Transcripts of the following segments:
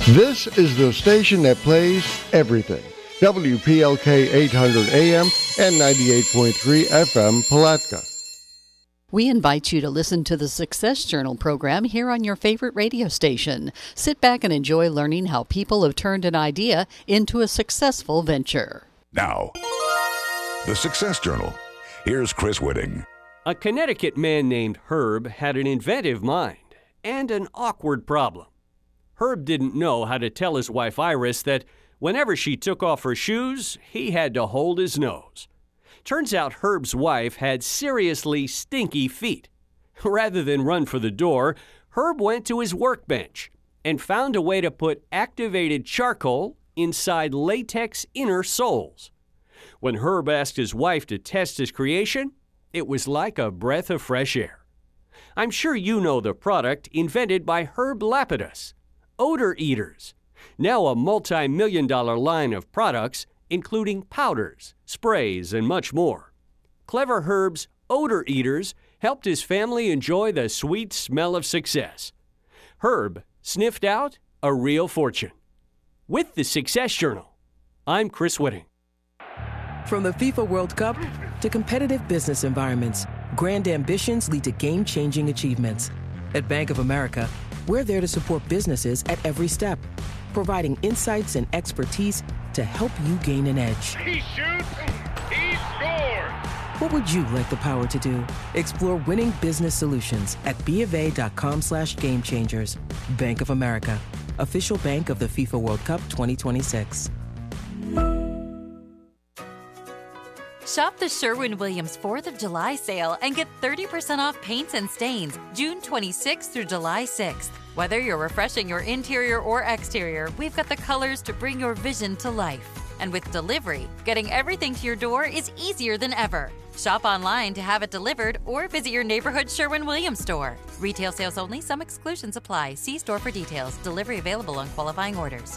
This is the station that plays everything. WPLK 800 AM and 98.3 FM Palatka. We invite you to listen to the Success Journal program here on your favorite radio station. Sit back and enjoy learning how people have turned an idea into a successful venture. Now, the Success Journal. Here's Chris Whitting. A Connecticut man named Herb had an inventive mind and an awkward problem. Herb didn't know how to tell his wife Iris that whenever she took off her shoes, he had to hold his nose. Turns out Herb's wife had seriously stinky feet. Rather than run for the door, Herb went to his workbench and found a way to put activated charcoal inside latex inner soles. When Herb asked his wife to test his creation, it was like a breath of fresh air. I'm sure you know the product invented by Herb Lapidus, Odor Eaters, now a multi-million-dollar line of products including powders, sprays, and much more. Clever Herb's Odor Eaters helped his family enjoy the sweet smell of success. Herb sniffed out a real fortune. With the Success Journal, I'm Chris Whitting. From the FIFA World Cup to competitive business environments, grand ambitions lead to game-changing achievements. At Bank of America, we're there to support businesses at every step, providing insights and expertise to help you gain an edge. He shoots, he scores! What would you like the power to do? Explore winning business solutions at BofA.com/gamechangers. Bank of America, official bank of the FIFA World Cup 2026. Shop the Sherwin-Williams 4th of July sale and get 30% off paints and stains June 26th through July 6th. Whether you're refreshing your interior or exterior, we've got the colors to bring your vision to life. And with delivery, getting everything to your door is easier than ever. Shop online to have it delivered or visit your neighborhood Sherwin-Williams store. Retail sales only. Some exclusions apply. See store for details. Delivery available on qualifying orders.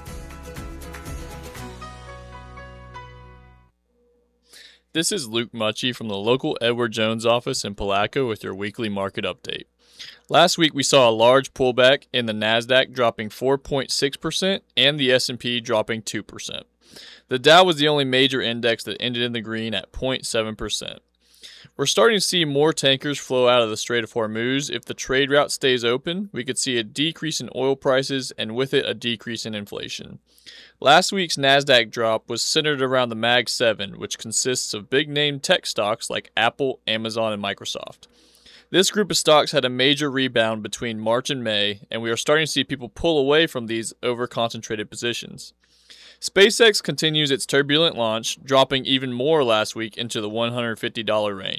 This is Luke Mucci from the local Edward Jones office in Palatka with your weekly market update. Last week we saw a large pullback in the NASDAQ dropping 4.6% and the S&P dropping 2%. The Dow was the only major index that ended in the green at 0.7%. We're starting to see more tankers flow out of the Strait of Hormuz. If the trade route stays open, we could see a decrease in oil prices and with it a decrease in inflation. Last week's NASDAQ drop was centered around the Mag 7, which consists of big-name tech stocks like Apple, Amazon, and Microsoft. This group of stocks had a major rebound between March and May, and we are starting to see people pull away from these over-concentrated positions. SpaceX continues its turbulent launch, dropping even more last week into the $150 range.